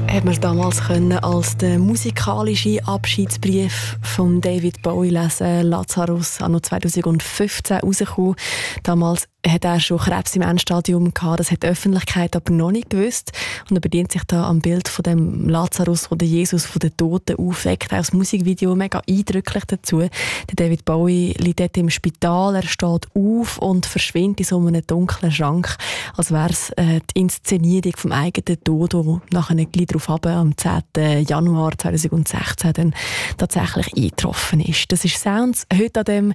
hat man damals können als den musikalischen Abschiedsbrief von David Bowie lesen. Lazarus, anno 2015 rausgekommen. Damals hat er schon Krebs im Endstadium gehabt. Das hat die Öffentlichkeit aber noch nicht gewusst. Und er bedient sich da am Bild von dem Lazarus, der Jesus von den Toten aufweckt. Auch das Musikvideo mega eindrücklich dazu. Der David Bowie liegt dort im Spital. Er steht auf und verschwindet in so einem dunklen Schrank, als wäre es die Inszenierung vom eigenen Tod, die nachher gleich darauf am 10. Januar 2016 dann tatsächlich eingetroffen ist. Das ist Sounds heute an dem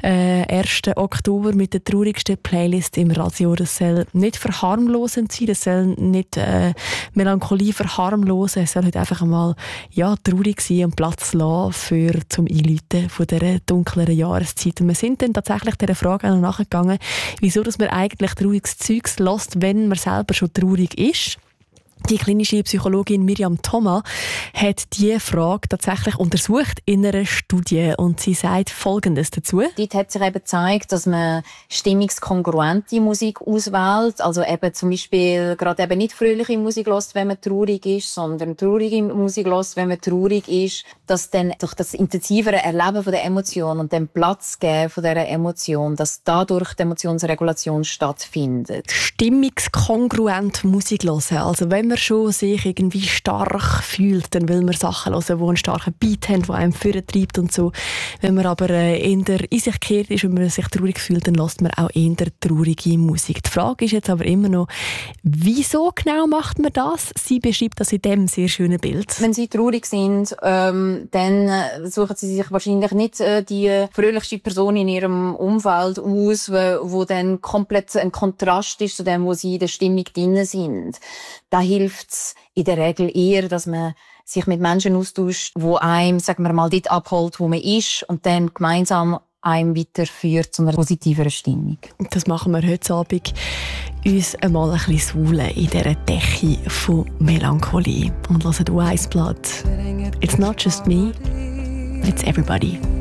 1. Oktober mit der traurigsten Playlist im Radio. Das soll nicht verharmlosend sein, das soll nicht Melancholie verharmlosen, es soll heute einfach einmal traurig sein und Platz lassen zum Einläuten von dieser dunkleren Jahreszeit. Und wir sind dann tatsächlich dieser Frage auch noch nachgegangen, wieso dass man eigentlich trauriges Zeugs hört, wenn man selber schon traurig ist. Die klinische Psychologin Miriam Thoma hat diese Frage tatsächlich untersucht in einer Studie und sie sagt Folgendes dazu. Dort hat sich eben gezeigt, dass man stimmungskongruente Musik auswählt, also eben zum Beispiel gerade eben nicht fröhliche Musik hört, wenn man traurig ist, sondern traurige Musik hört, wenn man traurig ist, dass dann durch das intensivere Erleben von der Emotion und dem Platz geben von dieser Emotion, dass dadurch die Emotionsregulation stattfindet. Stimmungskongruent Musik hören, also wenn man schon sich irgendwie stark fühlt, dann will man Sachen hören, die einen starken Beat haben, die einem vortreibt und so. Wenn man aber in sich gekehrt ist und man sich traurig fühlt, dann hört man auch eher traurige Musik. Die Frage ist jetzt aber immer noch, wieso genau macht man das? Sie beschreibt das in dem sehr schönen Bild. Wenn Sie traurig sind, dann suchen Sie sich wahrscheinlich nicht die fröhlichste Person in Ihrem Umfeld aus, wo dann komplett ein Kontrast ist zu dem, wo Sie in der Stimmung drin sind. Da hilft es in der Regel eher, dass man sich mit Menschen austauscht, wo einem, sagen wir mal, dort abholt, wo man ist und dann gemeinsam einem weiterführt zu einer positiveren Stimmung. Das machen wir heute Abend, uns einmal ein bisschen suhlen in dieser Decke von Melancholie und hören Wise Blood. It's not just me, it's everybody.